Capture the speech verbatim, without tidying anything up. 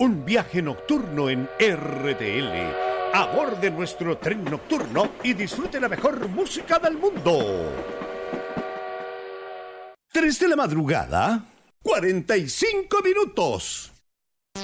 Un viaje nocturno en R T L. Aborde nuestro tren nocturno y disfrute la mejor música del mundo. Tres de la madrugada, cuarenta y cinco minutos.